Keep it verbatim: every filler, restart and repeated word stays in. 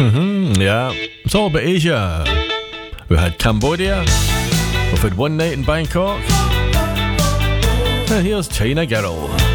Mm, yeah, it's all about Asia. We had Cambodia, we've had One Night in Bangkok, and here's China Girl.